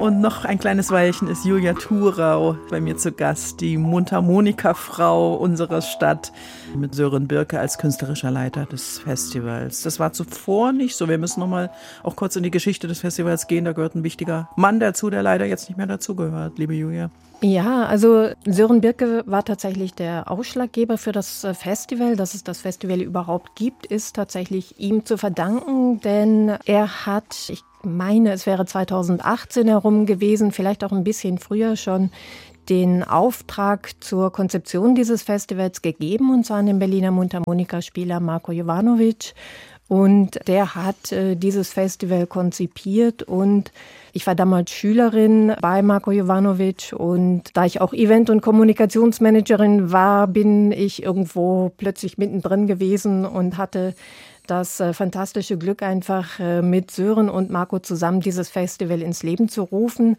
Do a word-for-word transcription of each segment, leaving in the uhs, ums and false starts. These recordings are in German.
Und noch ein kleines Weilchen ist Julia Thurau bei mir zu Gast, die Mundharmonika-Frau unserer Stadt, mit Sören Birke als künstlerischer Leiter des Festivals. Das war zuvor nicht so. Wir müssen noch mal auch kurz in die Geschichte des Festivals gehen. Da gehört ein wichtiger Mann dazu, der leider jetzt nicht mehr dazugehört, liebe Julia. Ja, also Sören Birke war tatsächlich der Ausschlaggeber für das Festival. Dass es das Festival überhaupt gibt, ist tatsächlich ihm zu verdanken, denn er hat, ich meine, es wäre zweitausendachtzehn herum gewesen, vielleicht auch ein bisschen früher schon, den Auftrag zur Konzeption dieses Festivals gegeben, und zwar an den Berliner Mundharmonikaspieler Marko Jovanovic. Und der hat äh, dieses Festival konzipiert, und ich war damals Schülerin bei Marko Jovanovic, und da ich auch Event- und Kommunikationsmanagerin war, bin ich irgendwo plötzlich mittendrin gewesen und hatte das äh, fantastische Glück, einfach äh, mit Sören und Marko zusammen dieses Festival ins Leben zu rufen.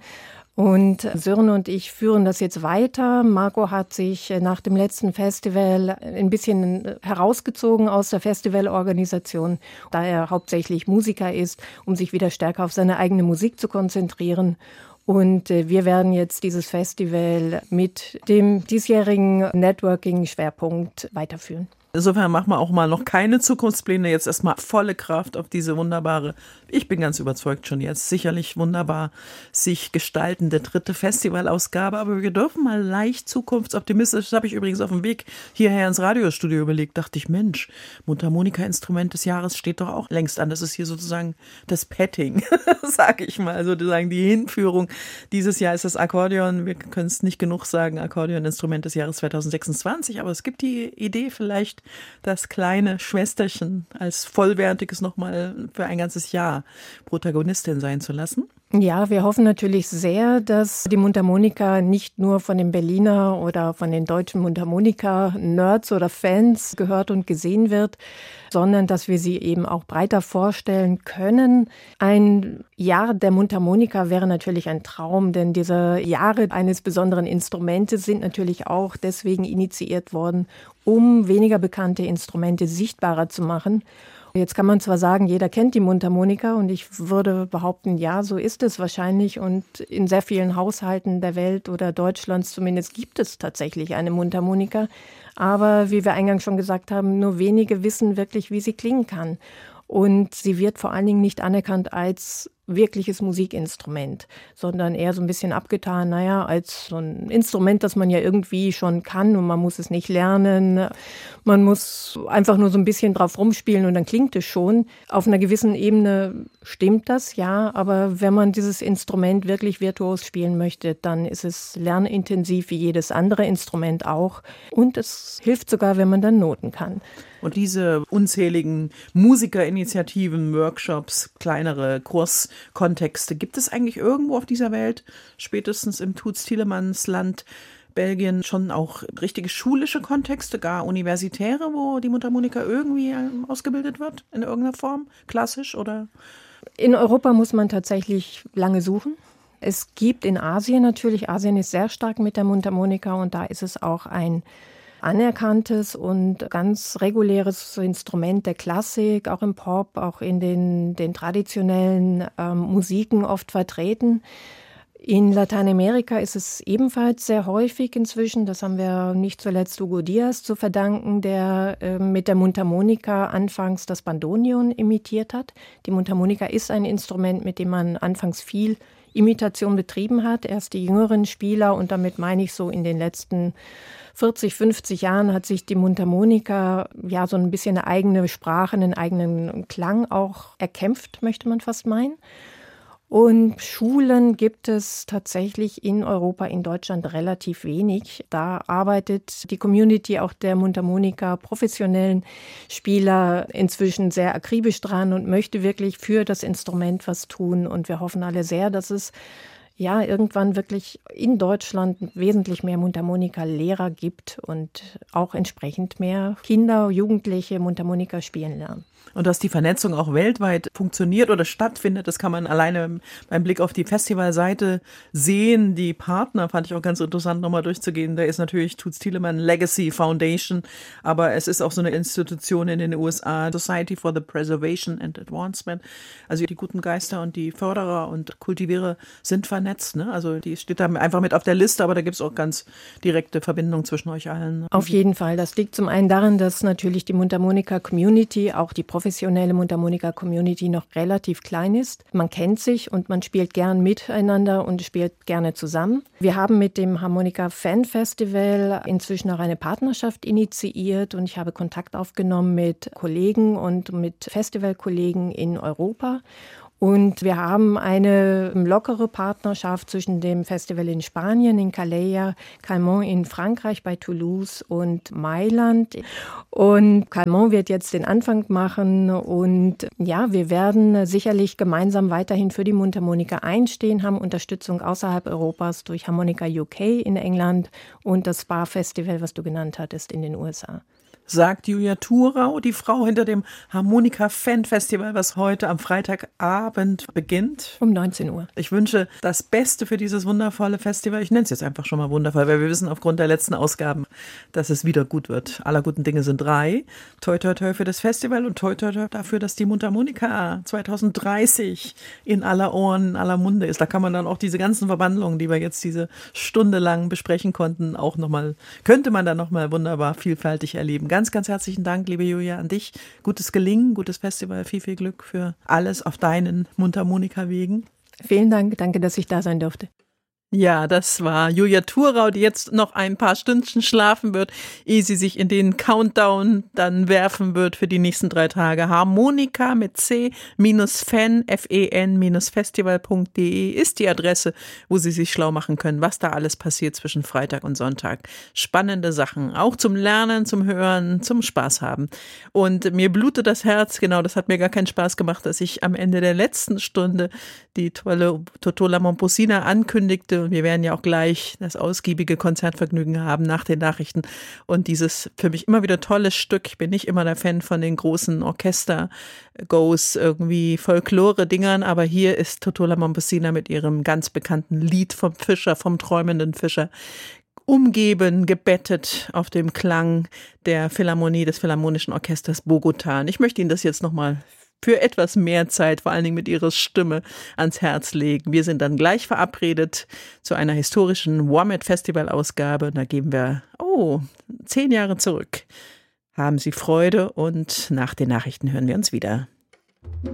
Und Sören und ich führen das jetzt weiter. Marko hat sich nach dem letzten Festival ein bisschen herausgezogen aus der Festivalorganisation, da er hauptsächlich Musiker ist, um sich wieder stärker auf seine eigene Musik zu konzentrieren. Und wir werden jetzt dieses Festival mit dem diesjährigen Networking-Schwerpunkt weiterführen. Insofern machen wir auch mal noch keine Zukunftspläne, jetzt erstmal volle Kraft auf diese wunderbare, ich bin ganz überzeugt schon jetzt, sicherlich wunderbar sich gestaltende dritte Festivalausgabe, aber wir dürfen mal leicht zukunftsoptimistisch, das habe ich übrigens auf dem Weg hierher ins Radiostudio überlegt, dachte ich, Mensch, Mundharmonika-Instrument des Jahres steht doch auch längst an, das ist hier sozusagen das Petting, sage ich mal, sozusagen die Hinführung. Dieses Jahr ist das Akkordeon, wir können es nicht genug sagen, Akkordeon-Instrument des Jahres zweitausendsechsundzwanzig, aber es gibt die Idee vielleicht, das kleine Schwesterchen als vollwertiges nochmal für ein ganzes Jahr Protagonistin sein zu lassen? Ja, wir hoffen natürlich sehr, dass die Mundharmonika nicht nur von den Berliner oder von den deutschen Mundharmonika-Nerds oder Fans gehört und gesehen wird, sondern dass wir sie eben auch breiter vorstellen können. Ein Jahr der Mundharmonika wäre natürlich ein Traum, denn diese Jahre eines besonderen Instrumentes sind natürlich auch deswegen initiiert worden, um weniger bekannte Instrumente sichtbarer zu machen. Jetzt kann man zwar sagen, jeder kennt die Mundharmonika, und ich würde behaupten, ja, so ist es wahrscheinlich, und in sehr vielen Haushalten der Welt oder Deutschlands zumindest gibt es tatsächlich eine Mundharmonika. Aber wie wir eingangs schon gesagt haben, nur wenige wissen wirklich, wie sie klingen kann. Und sie wird vor allen Dingen nicht anerkannt als wirkliches Musikinstrument, sondern eher so ein bisschen abgetan, naja, als so ein Instrument, das man ja irgendwie schon kann, und man muss es nicht lernen. Man muss einfach nur so ein bisschen drauf rumspielen und dann klingt es schon. Auf einer gewissen Ebene stimmt das, ja, aber wenn man dieses Instrument wirklich virtuos spielen möchte, dann ist es lernintensiv wie jedes andere Instrument auch, und es hilft sogar, wenn man dann Noten kann. Und diese unzähligen Musikerinitiativen, Workshops, kleinere Kurskontexte, gibt es eigentlich irgendwo auf dieser Welt, spätestens im Toots-Thielemans-Land Belgien, schon auch richtige schulische Kontexte, gar universitäre, wo die Mundharmonika irgendwie ausgebildet wird, in irgendeiner Form, klassisch oder? In Europa muss man tatsächlich lange suchen. Es gibt in Asien natürlich, Asien ist sehr stark mit der Mundharmonika, und da ist es auch ein anerkanntes und ganz reguläres Instrument der Klassik, auch im Pop, auch in den, den traditionellen ähm, Musiken oft vertreten. In Lateinamerika ist es ebenfalls sehr häufig inzwischen. Das haben wir nicht zuletzt Hugo Diaz zu verdanken, der äh, mit der Mundharmonika anfangs das Bandoneon imitiert hat. Die Mundharmonika ist ein Instrument, mit dem man anfangs viel Imitation betrieben hat. Erst die jüngeren Spieler, und damit meine ich so in den letzten vierzig, fünfzig Jahren hat sich die Mundharmonika ja so ein bisschen eine eigene Sprache, einen eigenen Klang auch erkämpft, möchte man fast meinen. Und Schulen gibt es tatsächlich in Europa, in Deutschland relativ wenig. Da arbeitet die Community auch der Mundharmonika professionellen Spieler inzwischen sehr akribisch dran und möchte wirklich für das Instrument was tun. Und wir hoffen alle sehr, dass es ja irgendwann wirklich in Deutschland wesentlich mehr Mundharmonika-Lehrer gibt und auch entsprechend mehr Kinder, Jugendliche Mundharmonika spielen lernen. Und dass die Vernetzung auch weltweit funktioniert oder stattfindet, das kann man alleine beim Blick auf die Festivalseite sehen. Die Partner fand ich auch ganz interessant, nochmal durchzugehen. Da ist natürlich Toots Thielemans Legacy Foundation, aber es ist auch so eine Institution in den U S A, Society for the Preservation and Advancement. Also die guten Geister und die Förderer und Kultivierer sind vernetzt. vernetzt, ne? Also die steht da einfach mit auf der Liste, aber da gibt es auch ganz direkte Verbindungen zwischen euch allen. Auf jeden Fall. Das liegt zum einen daran, dass natürlich die Mundharmonika-Community, auch die professionelle Mundharmonika-Community noch relativ klein ist. Man kennt sich und man spielt gern miteinander und spielt gerne zusammen. Wir haben mit dem Harmonika Fan Festival inzwischen auch eine Partnerschaft initiiert und ich habe Kontakt aufgenommen mit Kollegen und mit Festivalkollegen in Europa. Und wir haben eine lockere Partnerschaft zwischen dem Festival in Spanien, in Calella, Calmont in Frankreich bei Toulouse und Mailand. Und Calmont wird jetzt den Anfang machen und ja, wir werden sicherlich gemeinsam weiterhin für die Mundharmonika einstehen, haben Unterstützung außerhalb Europas durch Harmonica U K in England und das Spa Festival, was du genannt hattest, in den U S A. Sagt Julia Thurau, die Frau hinter dem Harmonika Fan Festival, was heute am Freitagabend beginnt. Um neunzehn Uhr. Ich wünsche das Beste für dieses wundervolle Festival. Ich nenne es jetzt einfach schon mal wundervoll, weil wir wissen aufgrund der letzten Ausgaben, dass es wieder gut wird. Aller guten Dinge sind drei. Toi, toi, toi für das Festival und toi, toi, toi dafür, dass die Mundharmonika zwanzig dreißig in aller Ohren, in aller Munde ist. Da kann man dann auch diese ganzen Verwandlungen, die wir jetzt diese Stunde lang besprechen konnten, auch nochmal, könnte man dann nochmal wunderbar vielfältig erleben. Ganz, ganz herzlichen Dank, liebe Julia, an dich. Gutes Gelingen, gutes Festival, viel, viel Glück für alles auf deinen Mundharmonika-Wegen. Vielen Dank, danke, dass ich da sein durfte. Ja, das war Julia Thurau, die jetzt noch ein paar Stündchen schlafen wird, ehe sie sich in den Countdown dann werfen wird für die nächsten drei Tage. Harmonika mit C Fan, F E N Festival Punkt de ist die Adresse, wo Sie sich schlau machen können, was da alles passiert zwischen Freitag und Sonntag. Spannende Sachen, auch zum Lernen, zum Hören, zum Spaß haben. Und mir blutet das Herz, genau, das hat mir gar keinen Spaß gemacht, dass ich am Ende der letzten Stunde die tolle Totò La Momposina ankündigte. Und wir werden ja auch gleich das ausgiebige Konzertvergnügen haben nach den Nachrichten. Und dieses für mich immer wieder tolle Stück, ich bin nicht immer der Fan von den großen Orchester-Goes, irgendwie Folklore-Dingern, aber hier ist Totò La Momposina mit ihrem ganz bekannten Lied vom Fischer, vom träumenden Fischer, umgeben, gebettet auf dem Klang der Philharmonie, des Philharmonischen Orchesters Bogotá. Und ich möchte Ihnen das jetzt nochmal für etwas mehr Zeit, vor allen Dingen mit ihrer Stimme, ans Herz legen. Wir sind dann gleich verabredet zu einer historischen Womit-Festival-Ausgabe. Da gehen wir, oh, zehn Jahre zurück. Haben Sie Freude und nach den Nachrichten hören wir uns wieder.